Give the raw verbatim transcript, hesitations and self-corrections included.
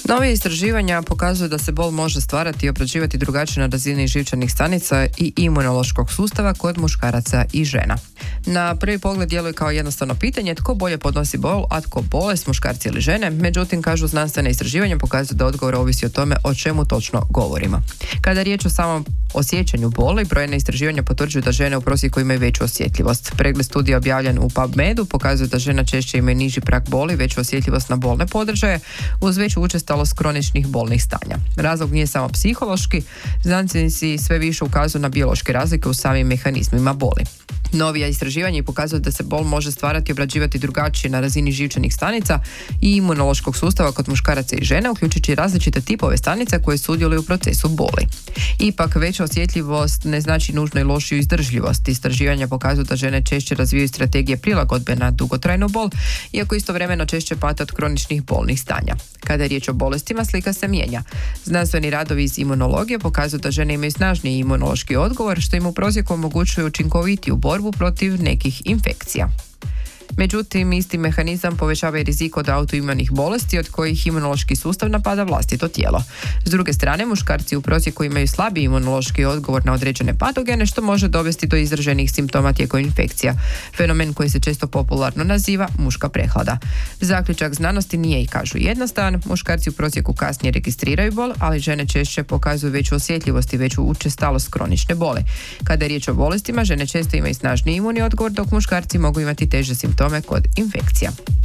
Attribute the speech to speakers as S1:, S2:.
S1: Novije istraživanja pokazuju da se bol može stvarati i obrađivati drugačije na razini živčanih stanica i imunološkog sustava kod muškaraca i žena. Na prvi pogled djeluje kao jednostavno pitanje tko bolje podnosi bol, a tko bolest, muškarci ili žene, međutim, kažu znanstvene istraživanja pokazuju da odgovor ovisi o tome o čemu točno govorimo. Kada je riječ o samom osjećanju boli, brojne istraživanja potvrđuju da žene u prosjeku imaju veću osjetljivost. Pregled studija objavljen u PubMedu pokazuje da žena češće imaju niži prag boli, veću osjetljivost na bolne podržaje, uz veću učestalost kroničnih bolnih stanja. Razlog nije samo psihološki, znanstvenici sve više ukazuju na biološke razlike u samim mehanizmima boli. Novija istraživanja pokazuju da se bol može stvarati i obrađivati drugačije na razini živčanih stanica i imunološkog sustava kod muškaraca i žena, uključujući različite tipove stanica koje sudjeluju u procesu boli. Ipak, veća osjetljivost ne znači nužno i lošiju izdržljivost. Istraživanja pokazuju da žene češće razvijaju strategije prilagodbe na dugotrajnu bol, iako istovremeno češće pate od kroničnih bolnih stanja. Kada je riječ o bolestima, slika se mijenja. Znanstveni radovi iz imunologije pokazuju da žene imaju snažniji imunološki odgovor, što im u prosjeku omogućuje učinkovitiju borbu protiv nekih infekcija. Međutim, isti mehanizam povećava i rizik od autoimunih bolesti od kojih imunološki sustav napada vlastito tijelo. S druge strane, muškarci u prosjeku imaju slabiji imunološki odgovor na određene patogene, što može dovesti do izraženih simptoma tijekom infekcija, fenomen koji se često popularno naziva muška prehlada. Zaključak znanosti nije, i kažu, jednostavan. Muškarci u prosjeku kasnije registriraju bol, ali žene češće pokazuju veću osjetljivost i veću učestalost kronične bole. Kada je riječ o bolestima, žene često imaju snažniji imunni odgovor, dok muškarci mogu imati teže simptome kod infekcija.